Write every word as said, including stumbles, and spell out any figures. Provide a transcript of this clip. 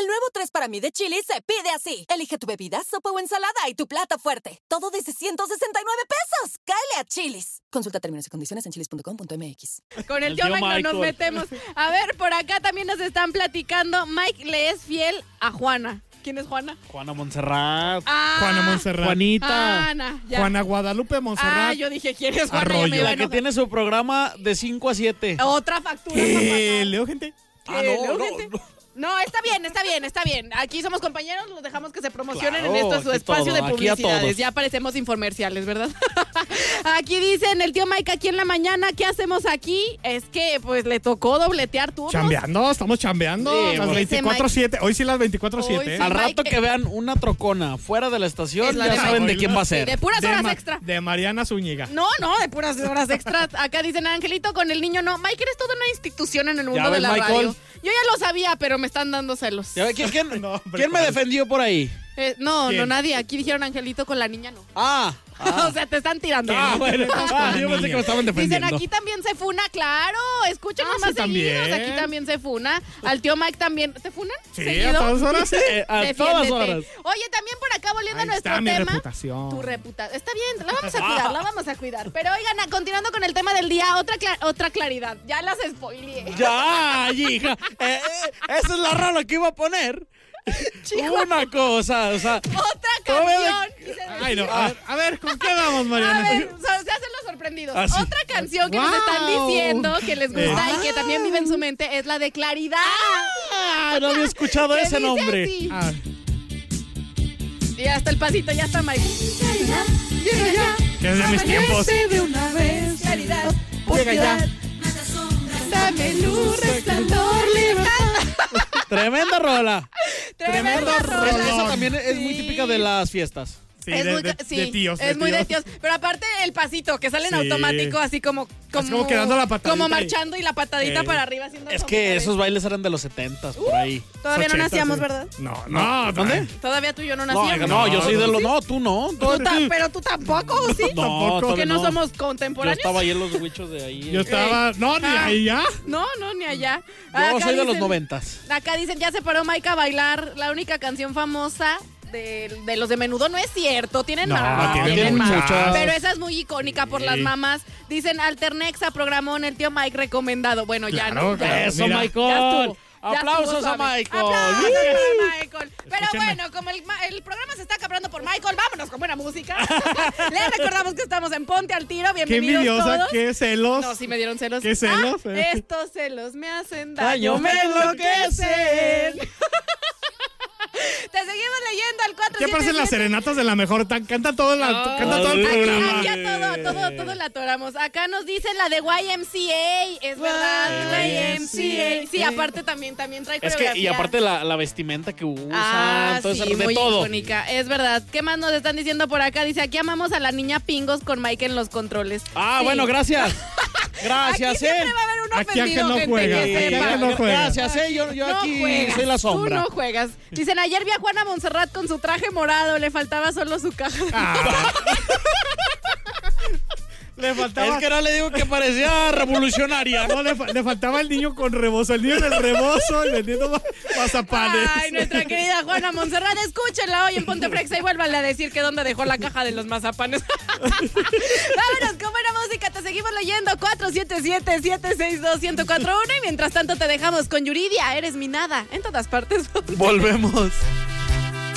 El nuevo tres para mí de Chili's se pide así. Elige tu bebida, sopa o ensalada y tu plato fuerte. Todo desde ciento sesenta y nueve pesos. ¡Cáele a Chili's! Consulta términos y condiciones en chilis punto com punto m x. Con el, el tío, tío Mike no nos metemos. A ver, por acá también nos están platicando. Mike le es fiel a Juana. ¿Quién es Juana? Juana Montserrat. Ah, Juana Montserrat. Juanita. Ana, ya. Juana Guadalupe Montserrat. Ah, yo dije, ¿quién es Juana? Arroyo. La que tiene su programa de cinco a siete. Otra factura. ¿Qué? ¿Leo, gente? Ah, ¿Qué? no, ¿Leo, no, gente? no. No, está bien, está bien, está bien. Aquí somos compañeros, los dejamos que se promocionen Claro, en esto, su aquí espacio todo, de aquí a publicidades. todos. Ya parecemos infomerciales, ¿verdad? Aquí dicen el tío Mike aquí en la mañana, ¿qué hacemos aquí? Es que pues le tocó dobletear turnos. Chambeando, estamos chambeando. Sí, las pues. veinticuatro siete. Hoy sí las veinticuatro Hoy siete. sí. Al rato Mike, que eh, vean una trocona fuera de la estación, Es la ya de saben Mike. de quién va a ser. De puras de horas Ma- extra. De Mariana Zúñiga. No, no, de puras horas extras. Acá dicen, Angelito, con el niño no. Mike, eres toda una institución en el mundo de ves, la Michael. radio. Yo ya lo sabía, pero me están dando celos. ¿Ya ve quién, quién, No, hombre, quién me ¿cuál? defendió por ahí? Eh, no, ¿Quién? no, nadie. Aquí dijeron Angelito, con la niña no. Ah. ah. O sea, te están tirando. Ah, bueno. Ah, yo pensé que me estaban Dicen, defendiendo. aquí también se funa, claro. Escúchanos Ah, más sí, también. seguidos. Aquí también se funa. Al tío Mike también. ¿Te funan? Sí, ¿Seguido? a todas horas. Sí. Eh, a todas Defiéndete. horas. Oye, también por acá volviendo Ahí a nuestro está mi tema. reputación. Tu reputación. Está bien, la vamos a cuidar, la vamos a cuidar. Pero oigan, continuando con el tema del día, otra, cla- otra claridad. Ya las spoileé. Ya, hija. Eh, eh, esa es la rola que iba a poner. Chico. Una cosa, o sea. Otra Todavía canción. Y se- Ay, no. A ver, a ver, ¿con qué vamos, A Mariana? ver, so- se hacen los sorprendidos. Ah, sí. Otra canción que nos Wow. están diciendo que les gusta Eh. y que también vive en su mente es la de Claridad. Ah, no había escuchado Que ese dice nombre. así. Ah, Y hasta el pasito, ya está Mike. llega ya. Que es de mis tiempos. de una vez. Claridad. Llega ya. Dame luz, resplandor, libertad. Tremenda rola. Tremenda rola. Esa, esa también es muy típica de las fiestas. Sí, es de, muy, de- sí, de tíos. es de muy de tíos. Pero aparte el pasito que sale en Sí. automático, así como, como, como que dando la patadita como ahí. marchando y la patadita Sí. para arriba haciendo Es como que de- esos bailes eran de los setentas, por ahí. Todavía no Ochenta, nacíamos, sí. ¿verdad? No, no. ¿Dónde? Todavía tú y yo no No, nacíamos. no, yo soy de los... ¿Sí? No, tú no. Tú ta- pero tú tampoco, ¿o ¿sí? No, tampoco. todavía Que no, no. somos Yo contemporáneos. estaba ahí en los huichos de ahí. Yo estaba. No, ni Ah. ahí ya. No, no, ni allá. Yo Acá soy de los dicen- noventas. Acá dicen, ya se paró Mike a bailar. La única canción famosa de, de los de Menudo no es cierto. Tienen No, más. tienen tienen más. muchas. Pero esa es muy icónica por Sí. las mamás. Dicen, Alternexa, programón, el tío Mike recomendado. Bueno, ya Claro, no. Ya, claro. Eso, Mira. Michael. ya estuvo. Ya Aplausos estuvo a suave. Michael. Aplausos ¡Uh! para Michael. Pero Escúchenme. bueno, como el, ma- el programa se está acaparando por Michael, vámonos con buena música. Les recordamos que estamos en Ponte al Tiro. Qué Bienvenidos envidiosa, todos. qué celos. No, sí me dieron celos. ¿Qué celos? Ah, Eh. estos celos me hacen Daño, daño, me me enloquecen. enloquecen. Te seguimos leyendo al cuatro ¿Qué parecen las serenatas de la mejor? Tan- Canta todo, la, No. canta todo el Aquí, programa. aquí a todo, a todo, a todo la atoramos. Acá nos dicen la de Y M C A, es verdad, Y M C A. Sí, aparte también, también trae Es que, y coreografía. aparte la, la vestimenta que usan, Ah, todo sí, eso, de muy todo. icónica, es verdad. ¿Qué más nos están diciendo por acá? Dice, aquí amamos a la niña Pingos con Mike en los controles. Ah, Sí. bueno, gracias. Gracias, Aquí eh. siempre va a haber un Aquí ofendido, Ángel no gente, juega, que aquí sepa. Ángel no juega. Gracias, eh. Yo, yo No aquí juegas, soy la sombra. Tú no juegas. Dicen, ayer vi a Juana Montserrat con su traje morado, le faltaba solo su caja. Ah. Le faltaba. Es que no le digo que parecía revolucionaria. No, le, fa- le faltaba el niño con rebozo. El niño en el rebozo y vendiendo ma- mazapanes. Ay, nuestra querida Juana Montserrat, escúchenla hoy en Ponte Frexa y vuélvanle a decir que dónde dejó la caja de los mazapanes. Vámonos con buena música, te seguimos leyendo cuatro siete siete, siete seis dos, uno cero cuatro uno y mientras tanto te dejamos con Yuridia, eres mi nada, en todas partes. Volvemos.